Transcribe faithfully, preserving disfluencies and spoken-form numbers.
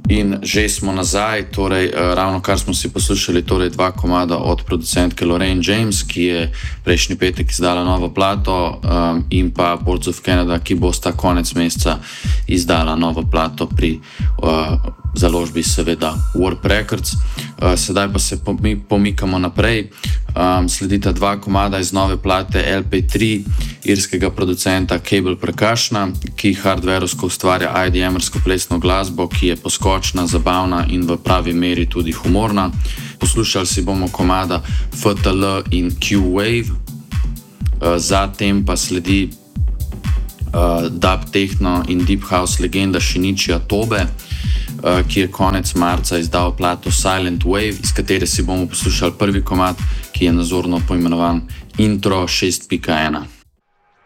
In že smo nazaj, torej ravno kar smo si poslušali, torej dva komada od producentke Lorraine James, ki je prejšnji petek izdala novo plato, um, in pa Boards of Canada, ki bosta konec meseca izdala novo plato pri uh, založbi seveda Warp Records. Uh, sedaj pa se pomikamo naprej. Um, sledita dva komada iz nove plate L P tri irskega producenta Cable Percussiona, ki hardwareovsko ustvarja I D M-ersko plesno glasbo, ki je poskočna, zabavna in v pravi meri tudi humorna. Poslušali si bomo komada F T L in Q-Wave, uh, zatem pa sledi uh, dub techno in deep house legenda Shinichija Tobe, uh, ki je konec marca izdal plato Silent Wave, iz katere si bomo poslušali prvi komad, ki je nazorno poimenovan Intro šest pika ena.